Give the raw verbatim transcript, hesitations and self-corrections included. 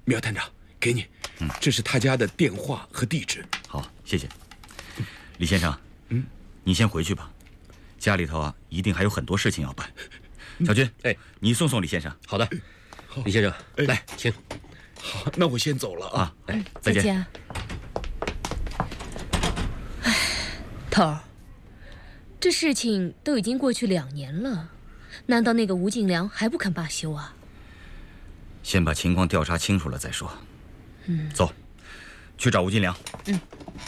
苗探长，给你，嗯，这是他家的电话和地址。 好，谢谢。李先生，嗯，你先回去吧，家里头啊一定还有很多事情要办。小军，哎，你送送李先生。 好的，李先生，来，请。 好，那我先走了啊。 哎，再见。 再见。哎，头儿，这事情都已经过去两年了，难道那个吴敬良还不肯罢休啊？ 先把情况调查清楚了再说。 嗯， 走，去找吴金良。 嗯。